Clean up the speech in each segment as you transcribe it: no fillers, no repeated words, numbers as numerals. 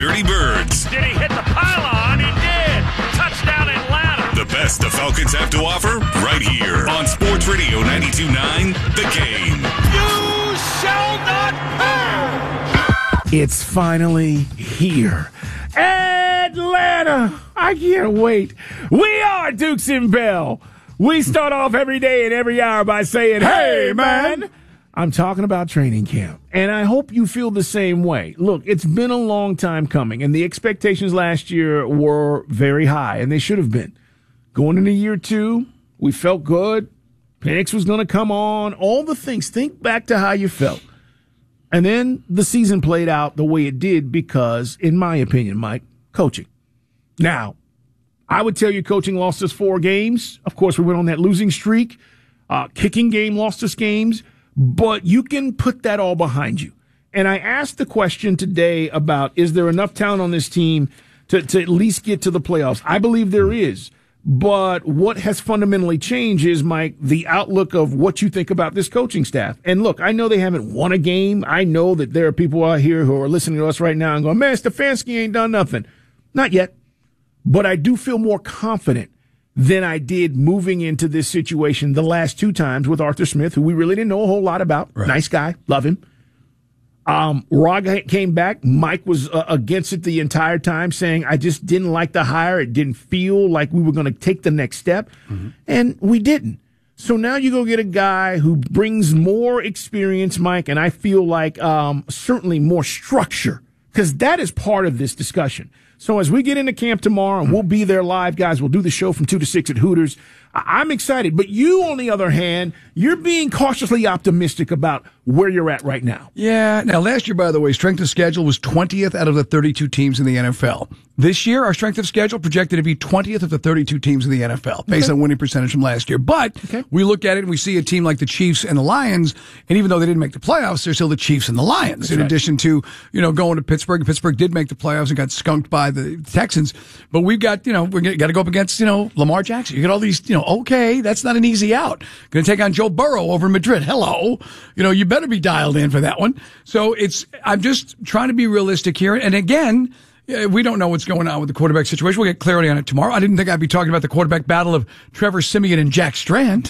Dirty Birds. Did he hit the pylon? He did. Touchdown Atlanta. The best the Falcons have to offer right here on Sports Radio 92.9 The Game. You shall not pass. It's finally here. Atlanta! I can't wait. We are Dukes and Bell. We start off every day and every hour by saying, hey, man. I'm talking about training camp, and I hope you feel the same way. Look, it's been a long time coming, and the expectations last year were very high, and they should have been. Going into year 2, we felt good. Penix was going to come on, all the things. Think back to how you felt. And then the season played out the way it did because, in my opinion, Mike, coaching. Now, I would tell you coaching lost us 4 games. Of course, we went on that losing streak. Kicking game lost us games. But you can put that all behind you. And I asked the question today about, is there enough talent on this team to at least get to the playoffs? I believe there is. But what has fundamentally changed is, Mike, the outlook of what you think about this coaching staff. And look, I know they haven't won a game. I know that there are people out here who are listening to us right now and going, man, Stefanski ain't done nothing. Not yet. But I do feel more confident than I did moving into this situation the last 2 times with Arthur Smith, who we really didn't know a whole lot about. Right. Nice guy. Love him. Rog came back. Mike was against it the entire time, saying, I just didn't like the hire. It didn't feel like we were going to take the next step. Mm-hmm. And we didn't. So now you go get a guy who brings more experience, Mike, and I feel like certainly more structure, because that is part of this discussion. So as we get into camp tomorrow, and we'll be there live, guys, we'll do the show from 2 to 6 at Hooters. I'm excited. But you, on the other hand, you're being cautiously optimistic about where you're at right now. Yeah. Now, last year, by the way, strength of schedule was 20th out of the 32 teams in the NFL. This year, our strength of schedule projected to be 20th of the 32 teams in the NFL, based on winning percentage from last year. But we look at it and we see a team like the Chiefs and the Lions, and even though they didn't make the playoffs, they're still the Chiefs and the Lions. That's in addition to, going to Pittsburgh. Pittsburgh did make the playoffs and got skunked by the Texans. But we've got, we're got to go up against, Lamar Jackson. You got all these, okay, that's not an easy out. Going to take on Joe Burrow over in Madrid. Hello. You better be dialed in for that one. So I'm just trying to be realistic here. And again, we don't know what's going on with the quarterback situation. We'll get clarity on it tomorrow. I didn't think I'd be talking about the quarterback battle of Trevor Siemian and Jack Strand.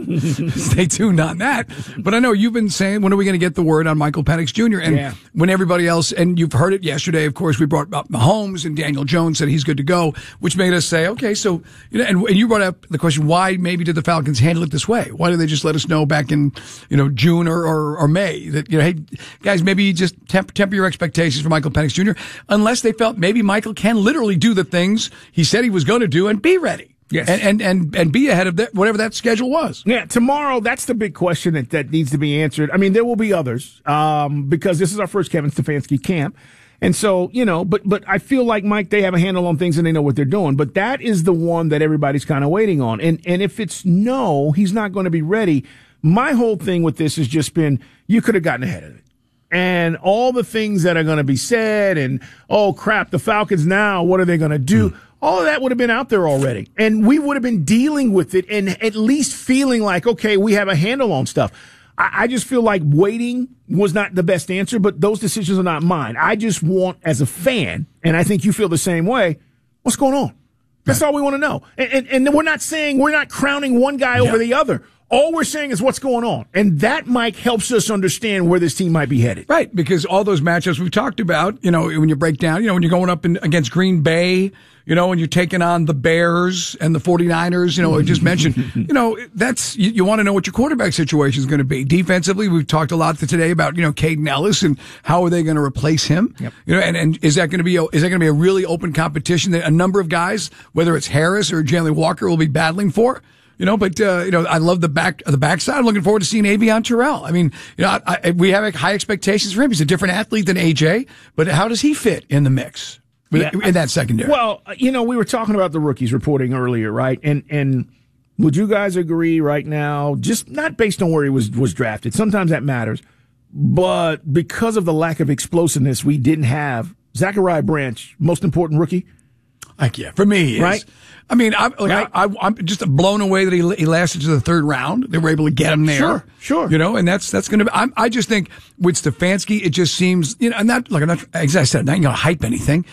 Stay tuned on that. But I know you've been saying, when are we going to get the word on Michael Penix Jr.? And when everybody else, and you've heard it yesterday, of course, we brought up Mahomes and Daniel Jones said he's good to go, which made us say, okay, so, and you brought up the question, why maybe did the Falcons handle it this way? Why did they just let us know back in, June or May that, hey, guys, maybe just temper your expectations for Michael Penix Jr. unless they felt maybe Michael can literally do the things he said he was going to do and be ready. Yes. And be ahead of that, whatever that schedule was. Yeah, tomorrow, that's the big question that needs to be answered. I mean, there will be others, because this is our first Kevin Stefanski camp. And so, but I feel like, Mike, they have a handle on things and they know what they're doing. But that is the one that everybody's kind of waiting on. And if it's no, he's not going to be ready. My whole thing with this has just been, you could have gotten ahead of it. And all the things that are going to be said and, oh, crap, the Falcons now, what are they going to do? All of that would have been out there already. And we would have been dealing with it and at least feeling like, okay, we have a handle on stuff. I just feel like waiting was not the best answer, but those decisions are not mine. I just want, as a fan, and I think you feel the same way, what's going on? That's all we want to know. And we're not crowning one guy over the other. All we're saying is what's going on. And that, Mike, helps us understand where this team might be headed. Right, because all those matchups we've talked about, when you break down, when you're going up against Green Bay, and you're taking on the Bears and the 49ers, I just mentioned, that's, you want to know what your quarterback situation is going to be. Defensively, we've talked a lot today about, Caden Ellis and how are they going to replace him? Yep. And is that going to be a really open competition that a number of guys, whether it's Harris or Jalen Walker, will be battling for? But I love the backside. I'm looking forward to seeing Avion Terrell. I mean, we have high expectations for him. He's a different athlete than AJ, but how does he fit in the mix in that secondary? Well, we were talking about the rookies reporting earlier, right? And would you guys agree right now, just not based on where he was drafted, sometimes that matters, but because of the lack of explosiveness we didn't have, Zachariah Branch, most important rookie? For me, he is. Right. I mean, I'm just blown away that he lasted to the third round. They were able to get him there. Sure. You know, and that's going to be, I just think with Stefanski, it just seems, you know, I'm not, as I said, I'm not going to hype anything,